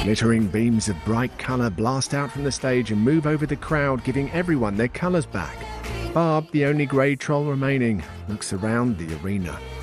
Glittering beams of bright colour blast out from the stage and move over the crowd, giving everyone their colours back. Barb, the only grey troll remaining, looks around the arena.